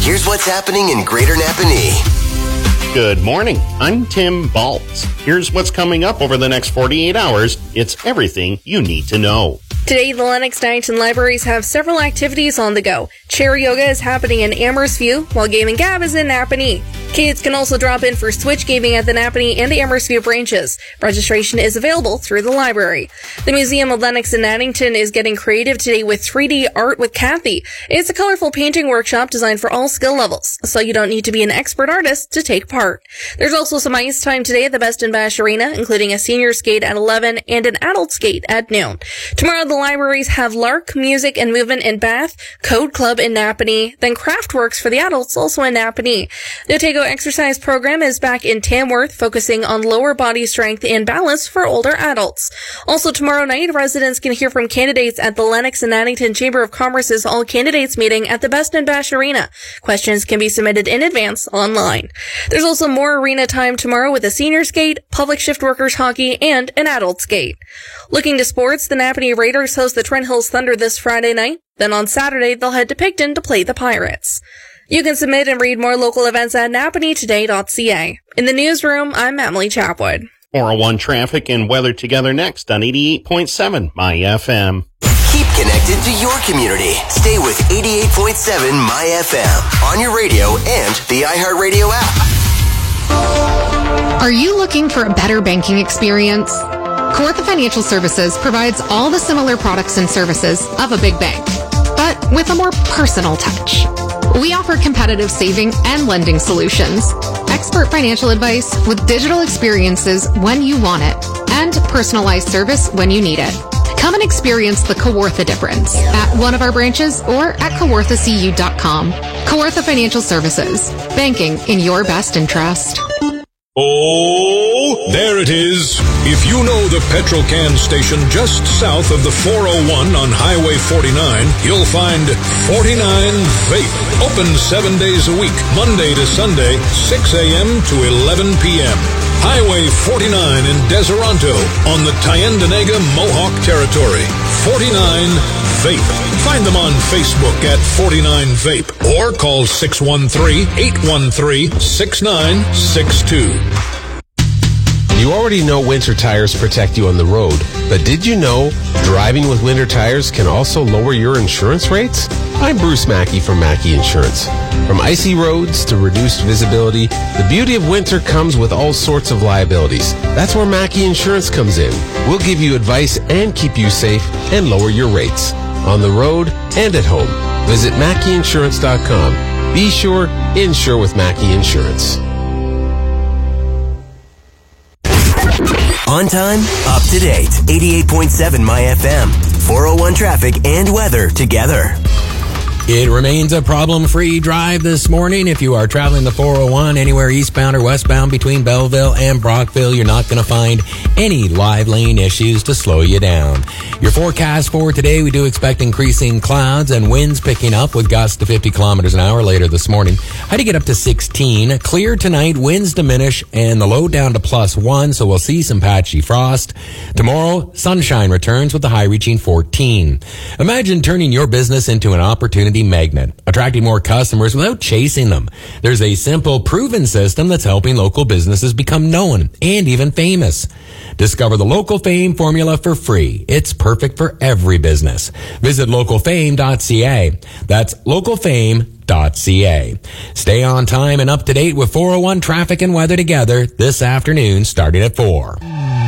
Here's what's happening in Greater Napanee. Good morning. I'm Tim Baltz. Here's what's coming up over the next 48 hours. It's everything you need to know. Today, the Lennox-Dighton libraries have several activities on the go. Chair yoga is happening in Amherst View, while Game and Gab is in Napanee. Kids can also drop in for Switch gaming at the Napanee and Amherst View branches. Registration is available through the library. The Museum of Lennox in Addington is getting creative today with 3D Art with Kathy. It's a colorful painting workshop designed for all skill levels, so you don't need to be an expert artist to take part. There's also some ice time today at the Best in Bash Arena, including a senior skate at 11 and an adult skate at noon. Tomorrow, the libraries have Lark, Music and Movement in Bath, Code Club in Napanee, then Craftworks for the adults also in Napanee. The Otago exercise program is back in Tamworth, focusing on lower body strength and balance for older adults. Also tomorrow night, residents can hear from candidates at the Lennox and Addington Chamber of Commerce's All Candidates meeting at the Best in Bash Arena. Questions can be submitted in advance online. There's also more arena time tomorrow with a senior skate, public shift workers hockey, and an adult skate. Looking to sports, the Napanee Raiders host the Trent Hills Thunder this Friday night. Then on Saturday, they'll head to Picton to play the Pirates. You can submit and read more local events at napaneetoday.ca. In the newsroom, I'm Emily Chapwood. 401 traffic and weather together next on 88.7 My FM. Keep connected to your community. Stay with 88.7 My FM on your radio and the iHeartRadio app. Are you looking for a better banking experience? Kawartha Financial Services provides all the similar products and services of a big bank, but with a more personal touch. We offer competitive saving and lending solutions, expert financial advice with digital experiences when you want it, and personalized service when you need it. Come and experience the Kawartha difference at one of our branches or at kawarthacu.com. Kawartha Financial Services, banking in your best interest. Oh, there it is. If you know the Petrocan station just south of the 401 on Highway 49, you'll find 49 Vape. Open 7 days a week, Monday to Sunday, 6 a.m. to 11 p.m. Highway 49 in Deseronto on the Tyendinaga Mohawk Territory. 49 Vape. Find them on Facebook at 49 Vape or call 613-813-6962. You already know winter tires protect you on the road, but did you know driving with winter tires can also lower your insurance rates? I'm Bruce Mackey from Mackey Insurance. From icy roads to reduced visibility, the beauty of winter comes with all sorts of liabilities. That's where Mackey Insurance comes in. We'll give you advice and keep you safe and lower your rates on the road and at home. Visit MackeyInsurance.com. Be sure, insure with Mackey Insurance. On time, up to date. 88.7 My FM. 401 traffic and weather together. It remains a problem-free drive this morning. If you are traveling the 401 anywhere eastbound or westbound between Belleville and Brockville, you're not going to find any live lane issues to slow you down. Your forecast for today, we do expect increasing clouds and winds picking up with gusts to 50 kilometers an hour later this morning. High to get up to 16. Clear tonight, winds diminish, and the low down to +1, so we'll see some patchy frost. Tomorrow, sunshine returns with the high reaching 14. Imagine turning your business into an opportunity magnet, attracting more customers without chasing them. There's a simple, proven system that's helping local businesses become known and even famous. Discover the Local Fame formula for free. It's perfect for every business. Visit localfame.ca. That's localfame.ca. Stay on time and up to date with 401 traffic and weather together this afternoon starting at 4.